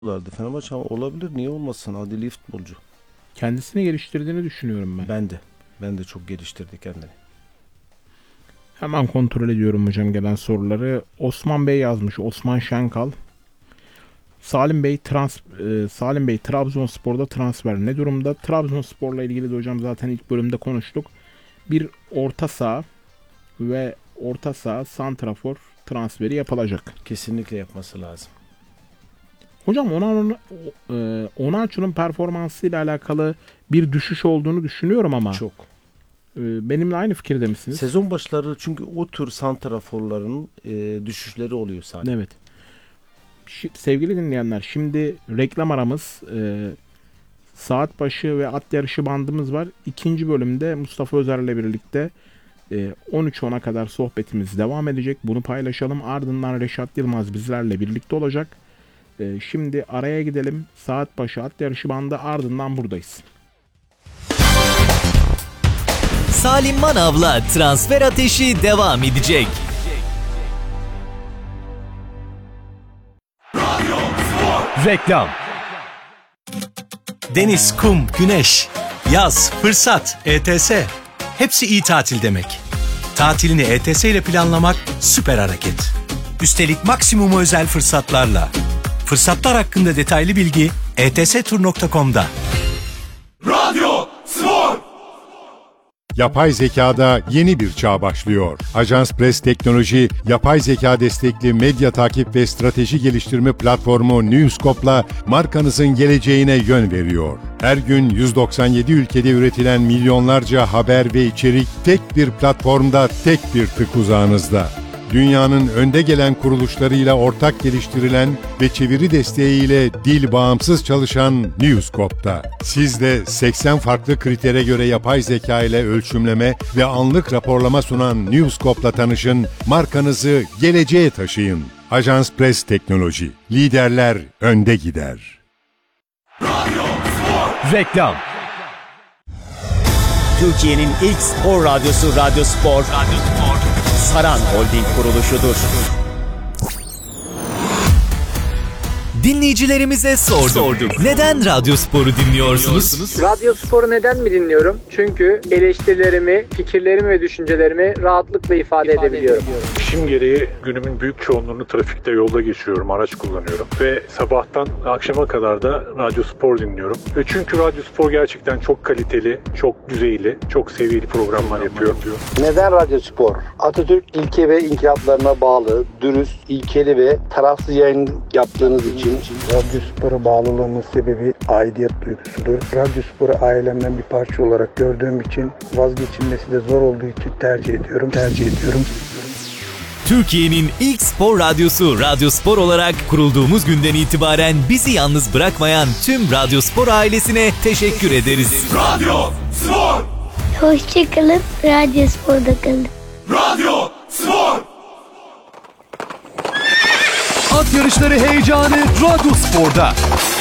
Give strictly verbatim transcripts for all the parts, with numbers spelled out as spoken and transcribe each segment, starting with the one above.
Fenerbahçe ama olabilir. Niye olmasın? Adil iyi futbolcu. Kendisini geliştirdiğini düşünüyorum ben. Ben de. Ben de çok geliştirdi kendini. Hemen kontrol ediyorum hocam gelen soruları. Osman Bey yazmış. Osman Şenkal. Salim Bey trans e, Salim Bey Trabzonspor'da transfer ne durumda? Trabzonspor'la ilgili de hocam zaten ilk bölümde konuştuk. Bir orta saha ve orta saha santrafor transferi yapılacak. Kesinlikle yapması lazım. Hocam ona e, Onaçu'nun performansıyla alakalı bir düşüş olduğunu düşünüyorum ama. Çok. E, benimle aynı fikirde misiniz? Sezon başları çünkü o tür santraforların e, düşüşleri oluyor sadece. Evet. Şi, sevgili dinleyenler, şimdi reklam aramız, e, saat başı ve at yarışı bandımız var. İkinci bölümde Mustafa Özer'le birlikte e, on üç ona kadar sohbetimiz devam edecek. Bunu paylaşalım. Ardından Reşat Yılmaz bizlerle birlikte olacak. E, şimdi araya gidelim. Saat başı at yarışı bandı, ardından buradayız. Salim Manav'la transfer ateşi devam edecek. Reklam. Deniz, kum, güneş, yaz, fırsat, E T S. Hepsi iyi tatil demek. Tatilini E T S ile planlamak süper hareket. Üstelik maksimum özel fırsatlarla. Fırsatlar hakkında detaylı bilgi e t s tur nokta com'da. Radyo Spor. Yapay zekada yeni bir çağ başlıyor. Ajans Press Teknoloji, yapay zeka destekli medya takip ve strateji geliştirme platformu Newscope'la markanızın geleceğine yön veriyor. Her gün yüz doksan yedi ülkede üretilen milyonlarca haber ve içerik tek bir platformda, tek bir tık uzağınızda. Dünyanın önde gelen kuruluşlarıyla ortak geliştirilen ve çeviri desteğiyle dil bağımsız çalışan Newscope'da. Siz de seksen farklı kritere göre yapay zeka ile ölçümleme ve anlık raporlama sunan Newscope'la tanışın, markanızı geleceğe taşıyın. Ajans Press Teknoloji, liderler önde gider. Radyo Spor. Reklam. Türkiye'nin ilk spor radyosu Radyo Spor. Radyo Spor. Saran Holding kuruluşudur. Dinleyicilerimize sorduk. sorduk. Neden Radyo Spor'u dinliyorsunuz? Radyo Spor'u neden mi dinliyorum? Çünkü eleştirilerimi, fikirlerimi ve düşüncelerimi rahatlıkla ifade edebiliyorum. İşim gereği günümün büyük çoğunluğunu trafikte, yolda geçiriyorum, araç kullanıyorum. Ve sabahtan akşama kadar da Radyo Spor dinliyorum. Ve çünkü Radyo Spor gerçekten çok kaliteli, çok düzeyli, çok seviyeli programlar yapıyor. Neden Radyo Spor? Atatürk ilke ve inkılaplarına bağlı, dürüst, ilkeli ve tarafsız yayın yaptığınız için. Radyo Spor'a bağlılığımın sebebi aidiyet duygusudur. Radyo Spor'u ailemden bir parça olarak gördüğüm için, vazgeçilmesi de zor olduğu için tercih ediyorum, tercih ediyorum. Türkiye'nin ilk spor radyosu Radyo Spor olarak kurulduğumuz günden itibaren bizi yalnız bırakmayan tüm Radyo Spor ailesine teşekkür ederiz. Radyo Spor. Hoşçakalın, Radyo Spor'da kalın. Radyo Spor. At yarışları heyecanı Radyo Spor'da.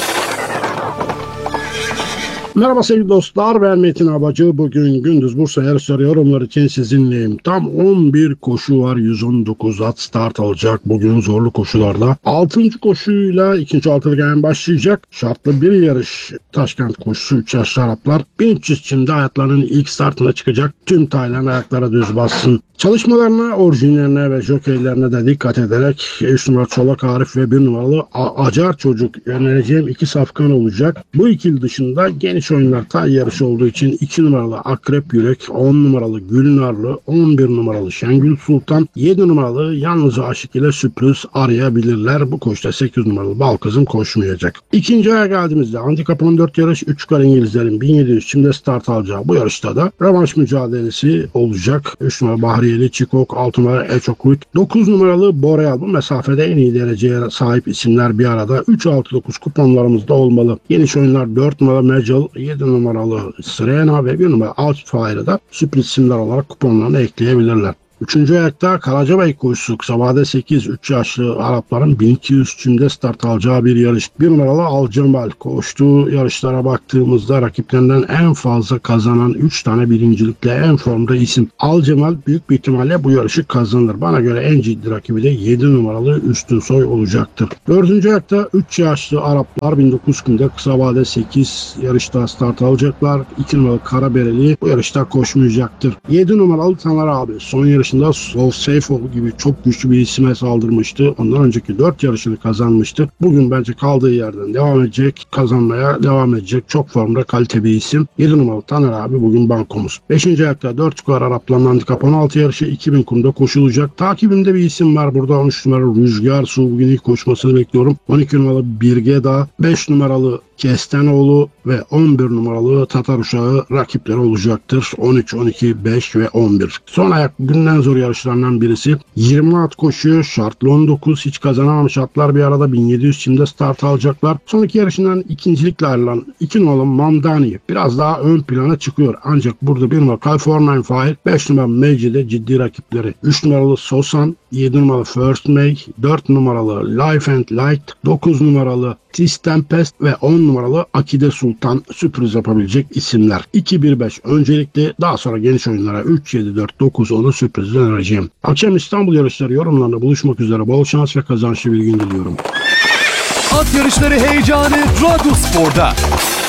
Merhaba sevgili dostlar, ben Metin Abacı. Bugün gündüz Bursa yarışları yorumları için sizinleyim. Tam on bir koşu var, yüz on dokuz at start alacak bugün zorlu koşularda. altıncı koşuyla ikinci altılı gelen başlayacak. Şartlı bir yarış Taşkent koşusu, üç yaşlı Araplar. bin üç yüz çimde hayatlarının ilk startına çıkacak. Tüm Taylan ayaklara düz bassın. Çalışmalarına, orijinlerine ve jokeylerine de dikkat ederek üç numara Çolak Arif ve bir numaralı Acar Çocuk yöneleceğim iki safkan olacak. Bu ikili dışında geniş oyunlar tay yarışı olduğu için iki numaralı Akrep Yürek, on numaralı Gülnarlı, on bir numaralı Şengül Sultan, yedi numaralı Yalnızca Aşık ile sürpriz arayabilirler. Bu koşuda sekiz numaralı Balkızım koşmayacak. İkinci aya geldiğimizde handikap on dört yarış, üç kar İngilizlerin bin yedi yüz çimde start alacağı bu yarışta da rövanş mücadelesi olacak. üç numaralı Bahriyeli Çikok, altı numaralı Eçokuyt, dokuz numaralı Boreal. Bu mesafede en iyi dereceye sahip isimler bir arada. üç altı dokuz kuponlarımızda olmalı. Geniş oyunlar dört numaralı Mecel, yedi numaralı Sirena ve bir numaralı Outfire'ı da sürpriz isimler olarak kuponlarına ekleyebilirler. Üçüncü ayakta Karacabey koşusu kısa vade sekiz. üç yaşlı Arapların bin iki yüz çimde start alacağı bir yarış. Bir numaralı Alcemal koştuğu yarışlara baktığımızda rakiplerinden en fazla kazanan üç tane birincilikle en formda isim. Alcemal büyük bir ihtimalle bu yarışı kazanır. Bana göre en ciddi rakibi de yedi numaralı Üstünsoy olacaktır. Dördüncü ayakta üç yaşlı Araplar bin dokuz yüz kimde kısa vade sekiz yarışta start alacaklar. iki numaralı Karabereli bu yarışta koşmayacaktır. yedi numaralı Taner abi son yarışında Sol Seyfoğlu gibi çok güçlü bir isime saldırmıştı. Ondan önceki dört yarışını kazanmıştı. Bugün bence kaldığı yerden devam edecek. Kazanmaya devam edecek. Çok formda kalite bir isim. yedi numaralı Taner abi bugün bankomuz. beşinci ayakta dört yukarı Arapların handikap on altı yarışı iki bin kumda koşulacak. Takibimde bir isim var burada. on üç numaralı Rüzgar Su bugün ilk koşmasını bekliyorum. on iki numaralı Birgeda, beş numaralı Kestenoğlu ve on bir numaralı Tatar Uşağı rakipleri olacaktır. on üç, on iki, beş ve on bir. Son ayak günün en zor yarışlarından birisi. yirmi at koşuyor. Şartlı on dokuz. Hiç kazanamamış atlar bir arada bin yedi yüz çimde start alacaklar. Son iki yarışından ikincilikle ayrılan iki numaralı Mamdani biraz daha ön plana çıkıyor. Ancak burada bir numaralı California Fire, beş numaralı Meci'de ciddi rakipleri. üç numaralı Sosan, yedi numaralı First May, dört numaralı Life and Light, dokuz numaralı Tis Tempest ve on numaralı Akide Sultan sürpriz yapabilecek isimler. iki bir beş öncelikli, daha sonra geniş oyunlara üç yedi dört dokuz onu sürprizden önereceğim. Akşam İstanbul yarışları yorumlarında buluşmak üzere. Bol şans ve kazançlı bir gün diliyorum. At yarışları heyecanı Radyo Spor'da.